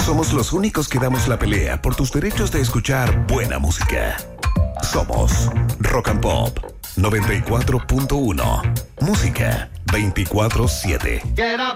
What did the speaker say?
Somos los únicos que damos la pelea por tus derechos de escuchar buena música. Somos Rock and Pop 94.1. Música 24/7.